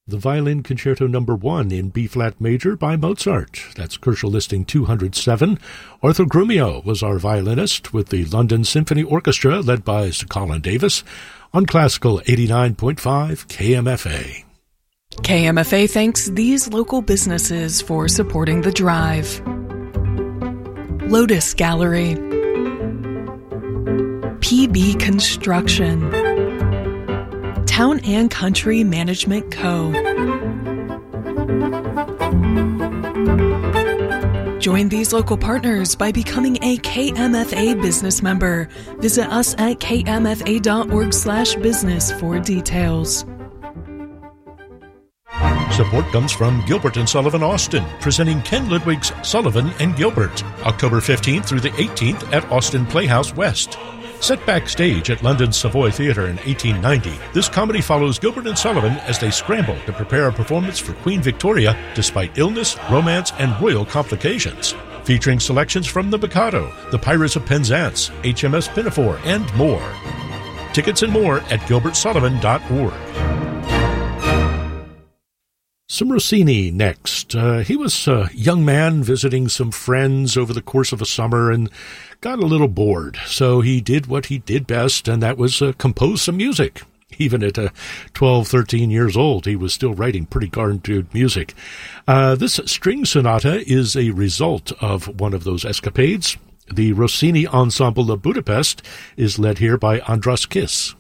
The Violin Concerto No. 1 in B-flat major by Mozart. That's Koelschel listing 207. Arthur Grumio was our violinist with the London Symphony Orchestra led by Sir Colin Davis on Classical 89.5 KMFA. KMFA thanks these local businesses for supporting The Drive. Lotus Gallery, PB Construction, Town and Country Management Co. Join these local partners by becoming a KMFA business member. Visit us at kmfa.org/business for details. Support comes from Gilbert & Sullivan Austin, presenting Ken Ludwig's Sullivan & Gilbert, October 15th through the 18th at Austin Playhouse West. Set backstage at London's Savoy Theatre in 1890, this comedy follows Gilbert & Sullivan as they scramble to prepare a performance for Queen Victoria despite illness, romance, and royal complications. Featuring selections from The Mikado, The Pirates of Penzance, HMS Pinafore, and more. Tickets and more at gilbertsullivan.org. Some Rossini next. He was a young man visiting some friends over the course of a summer and got a little bored. So he did what he did best, and that was compose some music. Even at 12, 13 years old, he was still writing pretty darn good music. This string sonata is a result of one of those escapades. The Rossini Ensemble of Budapest is led here by Andras Kiss.